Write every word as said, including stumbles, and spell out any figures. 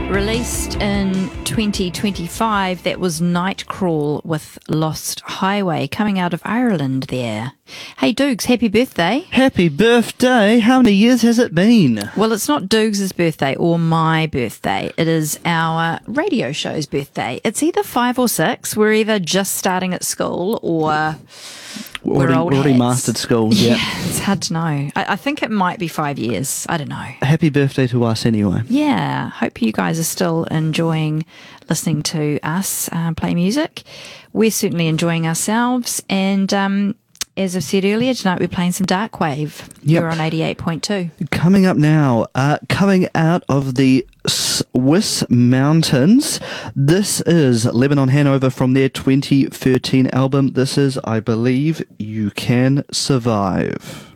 Released in twenty twenty-five, that was Nightcrawl with Lost Highway, coming out of Ireland there. Hey Dukes, happy birthday. Happy birthday. How many years has it been? Well, it's not Dukes' birthday or my birthday. It is our radio show's birthday. It's either five or six. We're either just starting at school or... We're already, We're old already hats. mastered school. Yeah. Yeah, it's hard to know. I, I think it might be five years. I don't know. Happy birthday to us anyway. Yeah, hope you guys are still enjoying listening to us uh, play music. We're certainly enjoying ourselves. And um, as I said earlier, tonight we're playing some Darkwave. Yep. You're on eighty-eight point two. Coming up now, uh, coming out of the Swiss mountains, this is Lebanon Hanover from their twenty thirteen album. This is, I Believe You Can Survive.